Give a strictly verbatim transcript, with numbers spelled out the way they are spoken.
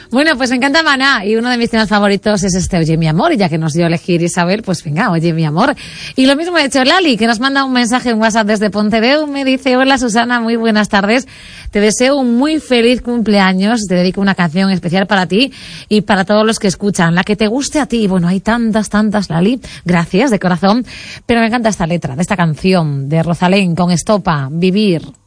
Bueno, pues me encanta Maná y uno de mis temas favoritos es este Oye mi amor, y ya que nos dio a elegir Isabel, pues venga, Oye mi amor. Y lo mismo ha hecho Lali, que nos manda un mensaje en WhatsApp desde Pontedeu, me dice: hola Susana, muy buenas tardes, te deseo un muy feliz cumpleaños, te dedico una canción especial para ti y para todos los que escuchan, la que te guste a ti. Bueno, hay tantas, tantas, Lali, gracias de corazón, pero me encanta esta letra de esta canción de Rosalén con Estopa, Vivir.